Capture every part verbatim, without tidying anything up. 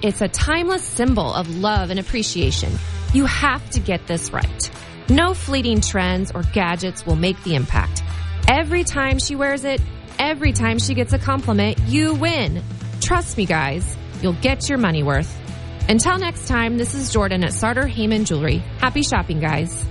It's a timeless symbol of love and appreciation. You have to get this right. No fleeting trends or gadgets will make the impact. Every time she wears it, every time she gets a compliment, you win. Trust me, guys, you'll get your money worth. Until next time, this is Jordan at Sartor Heyman Jewelry. Happy shopping, guys.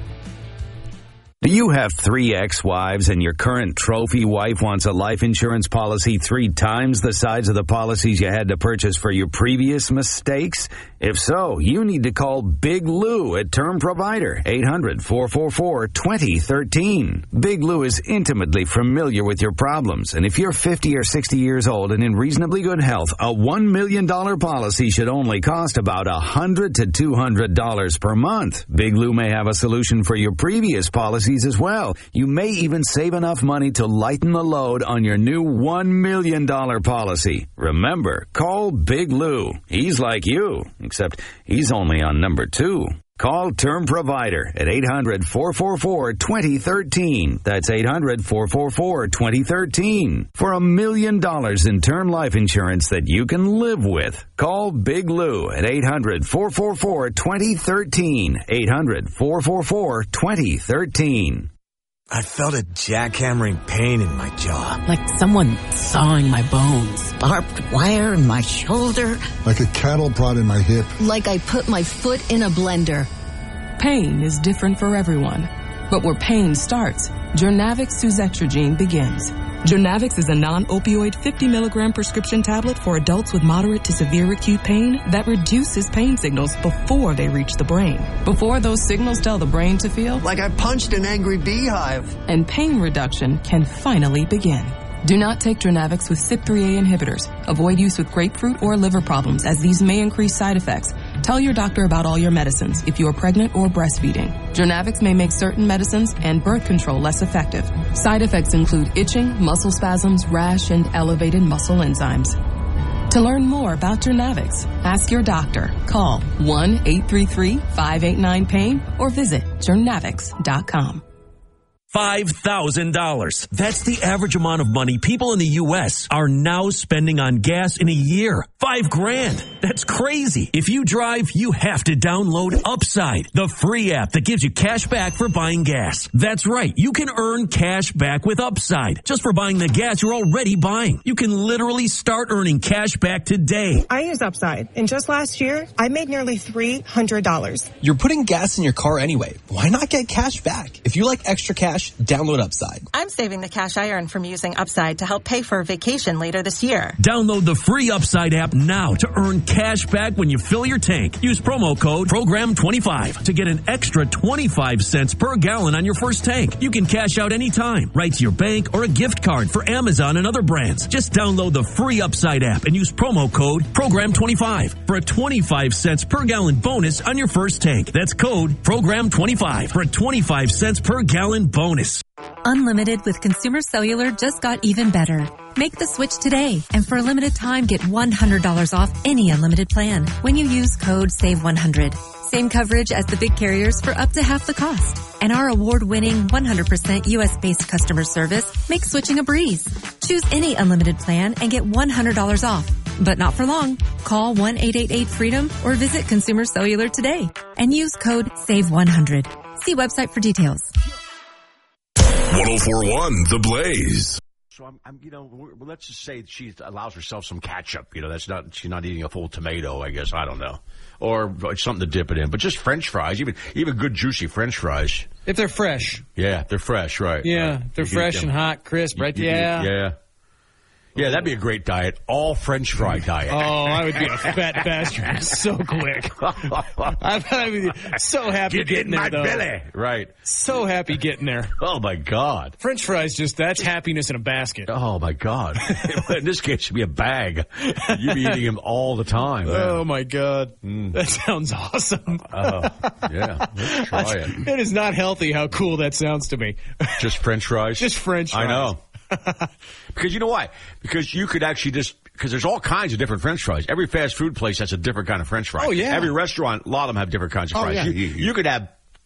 Do you have three ex-wives and your current trophy wife wants a life insurance policy three times the size of the policies you had to purchase for your previous mistakes? If so, you need to call Big Lou at Term Provider, eight hundred, four four four, two zero one three. Big Lou is intimately familiar with your problems, and if you're fifty or sixty years old and in reasonably good health, a one million dollars policy should only cost about one hundred to two hundred dollars per month. Big Lou may have a solution for your previous policies as well. You may even save enough money to lighten the load on your new one million dollars policy. Remember, call Big Lou. He's like you, except he's only on number two. Call Term Provider at eight hundred, four four four, two zero one three. That's eight hundred, four four four, two zero one three. For a million dollars in term life insurance that you can live with. Call Big Lou at eight hundred, four four four, two zero one three. eight hundred, four four four, two zero one three. I felt a jackhammering pain in my jaw. Like someone sawing my bones. Barbed wire in my shoulder. Like a cattle prod in my hip. Like I put my foot in a blender. Pain is different for everyone. But where pain starts, Jurnavix suzetrigine begins. Jurnavix is a non-opioid fifty milligram prescription tablet for adults with moderate to severe acute pain that reduces pain signals before they reach the brain. Before those signals tell the brain to feel like I punched an angry beehive. And pain reduction can finally begin. Do not take Jurnavix with C Y P three A inhibitors. Avoid use with grapefruit or liver problems, as these may increase side effects. Tell your doctor about all your medicines if you are pregnant or breastfeeding. Jurnavix may make certain medicines and birth control less effective. Side effects include itching, muscle spasms, rash, and elevated muscle enzymes. To learn more about Jurnavix, ask your doctor. Call one eight three three, five eight nine, pain or visit jurnavix dot com. five thousand dollars. That's the average amount of money people in the U S are now spending on gas in a year. Five grand. That's crazy. If you drive, you have to download Upside, the free app that gives you cash back for buying gas. That's right. You can earn cash back with Upside just for buying the gas you're already buying. You can literally start earning cash back today. I use Upside, and just last year, I made nearly three hundred dollars. You're putting gas in your car anyway. Why not get cash back? If you like extra cash, download Upside. I'm saving the cash I earn from using Upside to help pay for a vacation later this year. Download the free Upside app now to earn cash back when you fill your tank. Use promo code program twenty-five to get an extra twenty-five cents per gallon on your first tank. You can cash out anytime, right to your bank or a gift card for Amazon and other brands. Just download the free Upside app and use promo code program twenty-five for a twenty-five cents per gallon bonus on your first tank. That's code program twenty-five for a twenty-five cents per gallon bonus. Unlimited with Consumer Cellular just got even better. Make the switch today, and for a limited time, get one hundred dollars off any unlimited plan when you use code save one hundred. Same coverage as the big carriers for up to half the cost. And our award-winning one hundred percent U S-based customer service makes switching a breeze. Choose any unlimited plan and get one hundred dollars off. But not for long. Call one eight eight eight freedom or visit Consumer Cellular today and use code save one hundred. See website for details. one oh four point one The Blaze. So I'm, I'm, you know, well, let's just say she allows herself some ketchup. You know, that's not, she's not eating a full tomato, I guess. I don't know. Or something to dip it in. But just French fries, even even good juicy French fries. If they're fresh. Yeah, they're fresh, right. Yeah, right. they're you fresh get, and hot, crisp, you, right? You, yeah. Yeah. Yeah, that'd be a great diet. All French fry diet. Oh, I would be a fat bastard so quick. I would be so happy Get getting in there, my though. belly. Right. So happy getting there. Oh, my God. French fries, just, that's happiness in a basket. Oh, my God. In this case, it should be a bag. You'd be eating them all the time. Man. Oh, my God. Mm. That sounds awesome. Oh, yeah. Let's try I, it. It is not healthy how cool that sounds to me. Just French fries? Just French fries. I know. Because you know why? Because you could actually just, because there's all kinds of different French fries. Every fast food place has a different kind of French fry. Oh, yeah. Every restaurant, a lot of them have different kinds of oh, fries. Yeah. You, you could have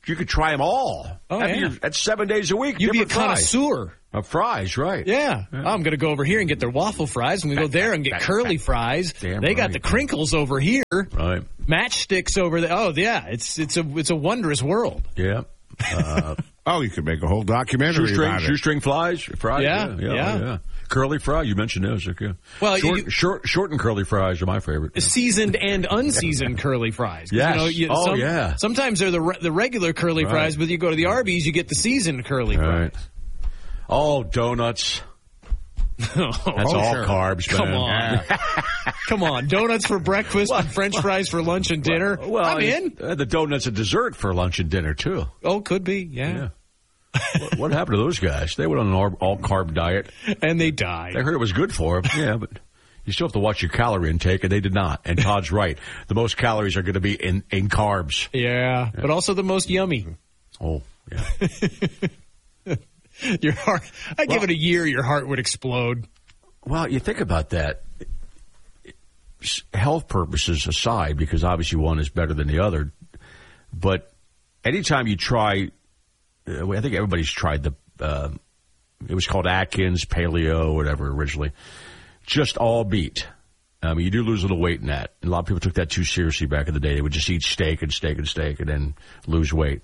you could try them all. Oh, I mean, yeah. That's seven days a week. You'd be a different fries. connoisseur. Of fries, right. Yeah. yeah. I'm going to go over here and get their waffle fries. I'm going to go there and get curly fries. Damn they right. got the crinkles over here. Right. Matchsticks over there. Oh, yeah. It's it's a it's a wondrous world. Yeah. Uh, oh, you could make a whole documentary shoestring, about it. Shoestring flies, fries. Yeah, Yeah. Yeah. yeah. yeah. Curly fry, you mentioned those. Okay. Well, short, you, short, short and curly fries are my favorite. Seasoned and unseasoned curly fries. Yes. You know, you, oh, some, yeah. Sometimes they're the re- the regular curly right. fries, but you go to the Arby's, you get the seasoned curly right. fries. Oh, donuts. That's oh, all sure. carbs, Come man. on. Come on. Donuts for breakfast well, and French fries for lunch and dinner. Well, well I'm in. Uh, the donuts a dessert for lunch and dinner, too. Oh, could be, yeah. yeah. what, what happened to those guys? They went on an all-carb diet. And they died. I heard it was good for them. Yeah, but you still have to watch your calorie intake, and they did not. And Todd's right. The most calories are going to be in, in carbs. Yeah, yeah, but also the most yummy. Oh, yeah. Your heart, I give well, it a year, your heart would explode. Well, you think about that. Health purposes aside, because obviously one is better than the other, but anytime you try, uh, I think everybody's tried the, uh, it was called Atkins, paleo, whatever originally, just all beat. I mean, you do lose a little weight in that. And a lot of people took that too seriously back in the day. They would just eat steak and steak and steak and then lose weight.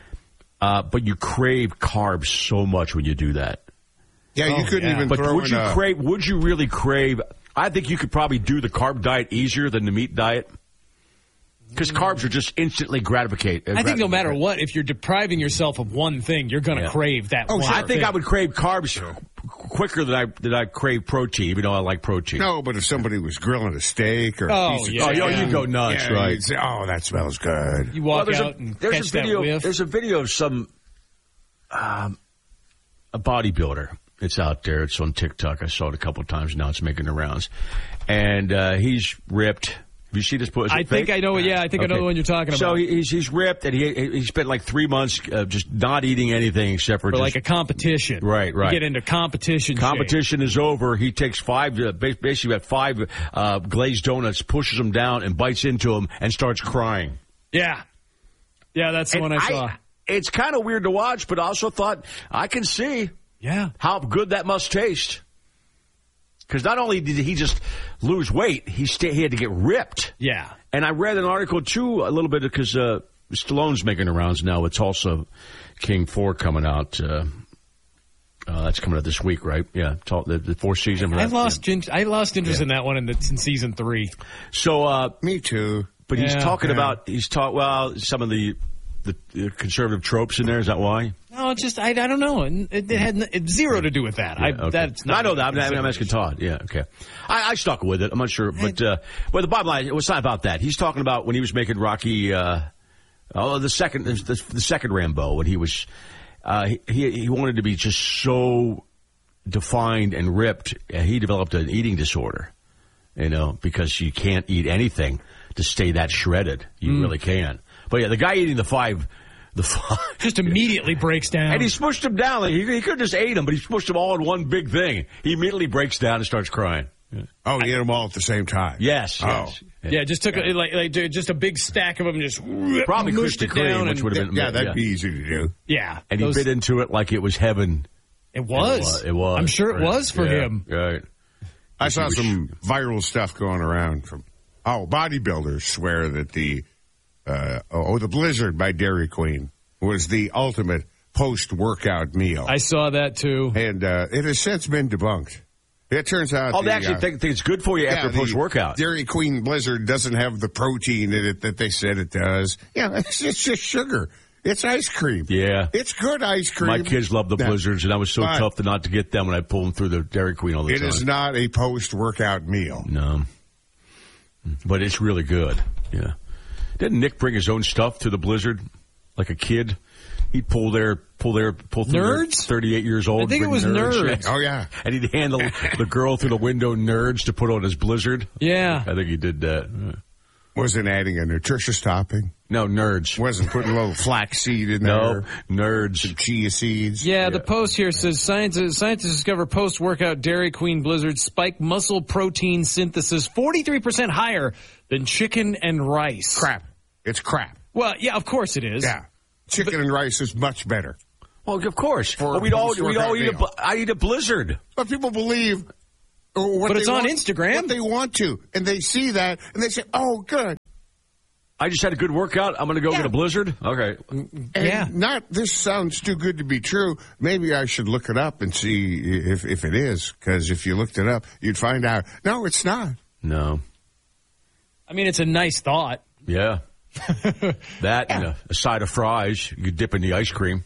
Uh, but you crave carbs so much when you do that. Yeah, you oh, couldn't yeah. even But throw would in you a... crave, would you really crave, I think you could probably do the carb diet easier than the meat diet. Because carbs are just instantly gratificate. Uh, I think no matter what, if you're depriving yourself of one thing, you're going to yeah. crave that oh, one sure. I think thing. I would crave carbs quicker than I than I crave protein, even though I like protein. No, but if somebody was grilling a steak or a Oh, piece of yeah. Oh, chicken, you go nuts, yeah, right? You'd say, oh, that smells good. You walk Well, there's out a, and there's catch a video. that whiff. There's a video of some um, a bodybuilder. It's out there. It's on TikTok. I saw it a couple of times now. It's making the rounds, and uh, he's ripped. Have you seen this? Is I think fake? I know. Yeah, I think Okay. I know the one you're talking about. So he's he's ripped, and he he spent like three months uh, just not eating anything except for, for just, like a competition. Right, right. You get into competition. Competition is over. He takes five, uh, basically about five uh, glazed donuts, pushes them down, and bites into them, and starts crying. Shape. Yeah, yeah, that's the And one I saw. I, it's kind of weird to watch, but I also thought I can see yeah, how good that must taste. Because not only did he just lose weight, he sta- he had to get ripped. yeah. And I read an article, too, a little bit, because uh, Stallone's making the rounds now. It's also King four coming out. Uh, uh, that's coming out this week, right? Yeah, it's all, the, the fourth season. I that, lost yeah. in, I lost interest Yeah. in that one in, the, in season three. So, uh, Me too. but he's Yeah, talking yeah. about, he's taught, well, some of the, the, the conservative tropes in there. Is that why? No, it's just I, I don't know. It, it had n- it's zero to do with that. Yeah, I okay. that's not. I know that. I'm, I'm asking Todd. Yeah, okay. I, I stuck with it. I'm not sure, but uh, well, the bottom line, it was not about that. He's talking about when he was making Rocky, uh, oh, the second, the, the second Rambo, when he was, uh, he he wanted to be just so defined and ripped. Uh, he developed an eating disorder, you know, because you can't eat anything to stay that shredded. You Mm. really can. But yeah, the guy eating the five. The five, just immediately breaks down. And he smushed him down. He, he could have just ate them, but he smushed them all in one big thing. He immediately breaks down and starts crying. Yeah. Oh, he ate them all at the same time. Yes. Oh. yes. Yeah, just took a, like, like just a big stack of them, just Probably mushed Krispy it down, Kreme, which and would have been Yeah, that'd be easy to do. yeah. And those- he bit into it like it was heaven. It was. It was. It was I'm sure it right. was for Yeah, him. Right. I saw some viral stuff going around from, oh, bodybuilders swear that the, uh, oh, the Blizzard by Dairy Queen was the ultimate post-workout meal. I saw that too. And uh, it has since been debunked. It turns out... Oh, the, they actually uh, think, think it's good for you yeah, after the post-workout. Dairy Queen Blizzard doesn't have the protein in it that they said it does. Yeah, it's, it's just sugar. It's ice cream. Yeah. It's good ice cream. My kids love the Yeah. Blizzards, and I was so But tough to not to get them when I pulled them through the Dairy Queen all the It time. is not a post-workout meal. No. But it's really good. Yeah. Didn't Nick bring his own stuff to the Blizzard like a kid? He'd pull their, pull their, pull through their Nerds? thirty-eight years old. I think it bring was Nerds. Oh, yeah. And he'd hand the, the girl through the window Nerds to put on his Blizzard. Yeah. I think he did that. Wasn't adding a nutritious topping. No, Nerds. Wasn't putting a little flaxseed in No, there. Nerds. Some chia seeds. Yeah, the post here says scientists, scientists discover post-workout Dairy Queen Blizzard spike muscle protein synthesis forty-three percent higher than chicken and rice. Crap. It's crap. Well, yeah, of course it is. Yeah. chicken but, and rice is much better. Well, of course. For well, we'd all we'd all eat a, I eat a Blizzard. But people believe what But it's they on want, Instagram. What they want to. And they see that, and they say, oh, good. I just had a good workout. I'm going to go yeah. get a Blizzard? Okay. And yeah. Not, this sounds too good to be true. Maybe I should look it up and see if, if it is. Because if you looked it up, you'd find out, no, it's not. No. I mean, it's a nice thought. Yeah. That yeah. and a, a side of fries you dip in the ice cream.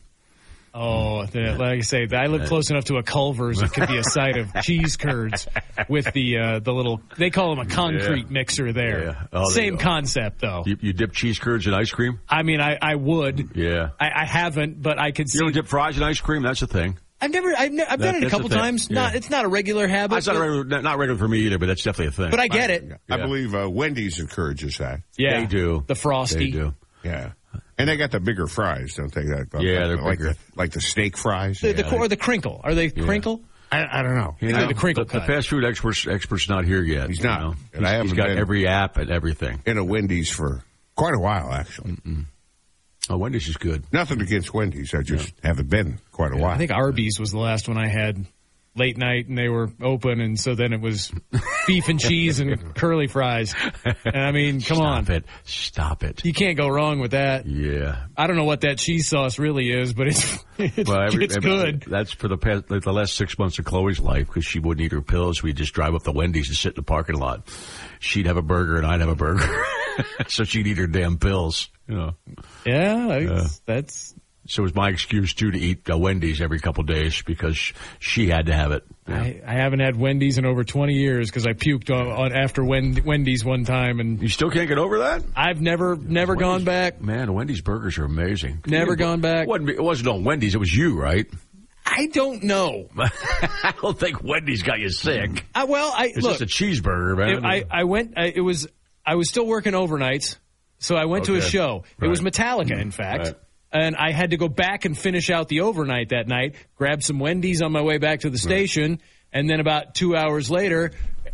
Oh, like I say, I live close enough to a Culver's. It could be a side of cheese curds with the uh, the little, they call them a concrete yeah. mixer there. Yeah. Oh, Same there concept, though. You, you dip cheese curds in ice cream? I mean, I, I would. Yeah. I, I haven't, but I could see. You don't dip fries in ice cream? That's a thing. I've never, I've, ne- I've that, done it a couple times. Yeah. Not, it's not a regular habit. It's not, regular, not regular for me either, but that's definitely a thing. But I get it. I, I yeah. believe uh, Wendy's encourages that. Yeah. They do. The Frosty. They do. Yeah. And they got the bigger fries, don't they? That, yeah, they're like bigger. The, like the steak fries. The, yeah, the, they, or the crinkle. Are they yeah. crinkle? I, I don't know. You know the crinkle the, cut. the fast food expert's, expert's not here yet. He's not. You know? And he's, I haven't he's got been every app and everything. In a Wendy's for quite a while, actually. Mm-mm. Oh, Wendy's is good. Nothing against Wendy's. I just yeah. haven't been quite a yeah. while. I think Arby's was the last one I had. Late night, and they were open, and so then it was beef and cheese and curly fries. And I mean, come Stop on. Stop it. Stop it. You can't go wrong with that. Yeah. I don't know what that cheese sauce really is, but it's, it's, well, every, it's every, good. That's for the past, like the last six months of Chloe's life, because she wouldn't eat her pills. We'd just drive up to Wendy's and sit in the parking lot. She'd have a burger, and I'd have a burger. So she'd eat her damn pills. You know. Yeah, uh, that's... So it was my excuse, too, to eat uh, Wendy's every couple of days because she had to have it. Yeah. I, I haven't had Wendy's in over twenty years because I puked on, on after Wendy's one time. And you still can't get over that? I've never never Wendy's, gone back. Man, Wendy's burgers are amazing. Never it, gone back. It wasn't, it wasn't on Wendy's. It was you, right? I don't know. I don't think Wendy's got you sick. Uh, well, I It's look, just a cheeseburger, man. It, I, I went, I, it was, I was still working overnights, so I went okay. to a show. Right. It was Metallica, in fact. Right. And I had to go back and finish out the overnight that night, grab some Wendy's on my way back to the station, right. and then about two hours later,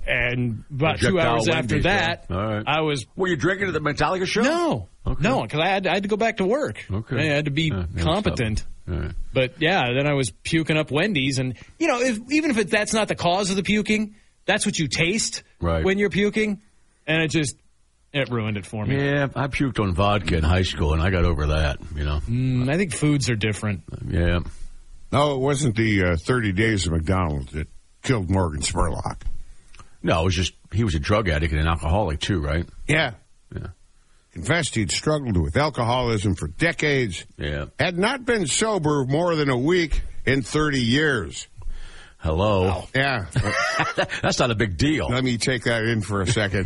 and about Project two hours after Wendy's, that, yeah. All right. I was... Were you drinking at the Metallica show? No. Okay. No, because I had, I had to go back to work. Okay. I had to be yeah, competent. Right. But, yeah, then I was puking up Wendy's. And, you know, if, even if it, that's not the cause of the puking, that's what you taste right. when you're puking. And it just... It ruined it for me. Yeah, I puked on vodka in high school, and I got over that, you know. Mm, I think foods are different. Yeah. No, it wasn't the uh, thirty days of McDonald's that killed Morgan Spurlock. No, it was just, he was a drug addict and an alcoholic, too, right? Yeah. Yeah. Confessed he'd struggled with alcoholism for decades. Yeah. Had not been sober more than a week in thirty years. Hello. Wow. Yeah. That's not a big deal. Let me take that in for a second.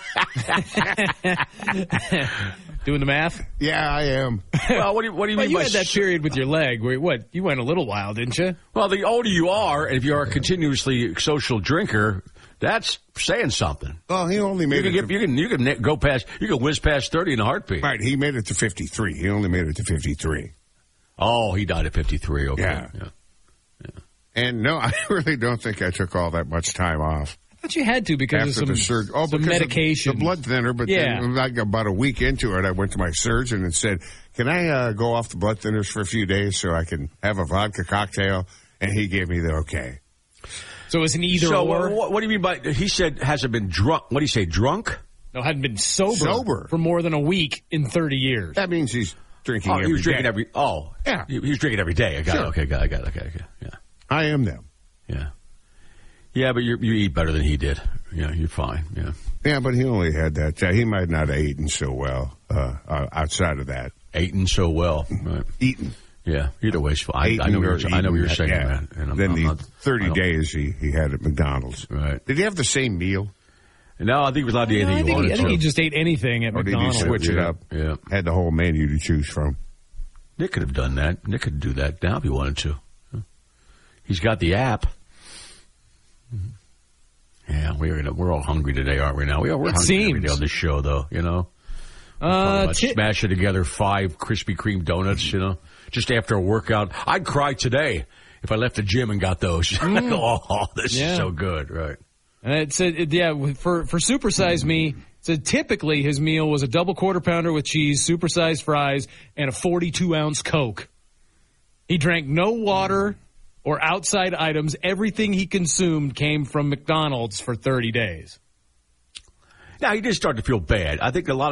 Doing the math? Yeah, I am. Well, what do you, what do you well, mean you by... had that period with your leg where, what, you went a little while, didn't you? Well, the older you are, and if you are a continuously social drinker, that's saying something. Well, he only made you can it get, to... You can, you can go past, you can whiz past thirty in a heartbeat. Right, he made it to fifty-three. He only made it to fifty-three. Oh, he died at fifty-three, okay. Yeah. yeah. yeah. And no, I really don't think I took all that much time off. I thought you had to because After of some, the surg- oh, some because medication. Of the blood thinner, but yeah. then like about a week into it, I went to my surgeon and said, can I uh, go off the blood thinners for a few days so I can have a vodka cocktail? And he gave me the okay. So it was an either so, or? What, what do you mean by, he said hasn't been drunk, what do you say, drunk? No, hadn't been sober, sober for more than a week in thirty years. That means he's drinking oh, every he was drinking day. every, oh. Yeah. He, he was drinking every day. I got sure. it, okay, got it, I got it, okay, okay, yeah. I am them. Yeah. Yeah, but you you eat better than he did. Yeah, you're fine. Yeah. Yeah, but he only had that. Uh, he might not have eaten so well uh, uh, outside of that. Eaten so well. Right. Eaten. Yeah. Either way, I, I know what you're, I know what you're saying. Yeah. Man. And I'm, then I'm the not, thirty days he, he had at McDonald's. Right. Did he have the same meal? No, I think he was allowed to eat anything no, I he think wanted he, I think to. he just ate anything at or McDonald's. Did he switch yeah. it up? Yeah. Had the whole menu to choose from. Nick could have done that. Nick could do that now if he wanted to. He's got the app. Yeah, we're gonna, we're all hungry today, aren't we? Now we are. We're it hungry seems. every day on this show, though. You know, uh, t- smash it together. Five Krispy Kreme donuts. You know, just after a workout, I'd cry today if I left the gym and got those. Mm. oh, this yeah. is so good, right? Uh, it's a, it, yeah for for supersize me. So typically his meal was a double quarter pounder with cheese, supersized fries, and a forty-two ounce Coke. He drank no water or outside items. Everything he consumed came from McDonald's for thirty days. Now, he did start to feel bad. I think a lot of